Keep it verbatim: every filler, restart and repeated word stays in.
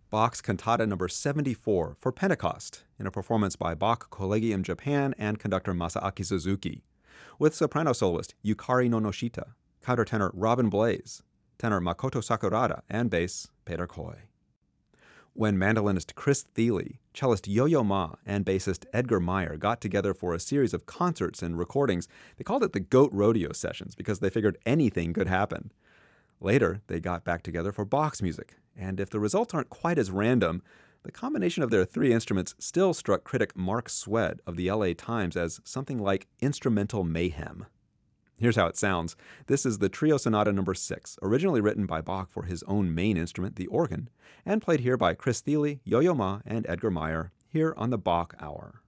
Bach's Cantata number seventy-four for Pentecost, in a performance by Bach Collegium Japan and conductor Masaaki Suzuki, with soprano soloist Yukari no Noshita, countertenor Robin Blaze, tenor Makoto Sakurada, and bass Peter Coy. When mandolinist Chris Thile, cellist Yo-Yo Ma, and bassist Edgar Meyer got together for a series of concerts and recordings, they called it the Goat Rodeo Sessions because they figured anything could happen. Later, they got back together for Bach's music, and if the results aren't quite as random, the combination of their three instruments still struck critic Mark Swed of the L A Times as something like instrumental mayhem. Here's how it sounds. This is the Trio Sonata number six, originally written by Bach for his own main instrument, the organ, and played here by Chris Thile, Yo-Yo Ma, and Edgar Meyer, here on the Bach Hour.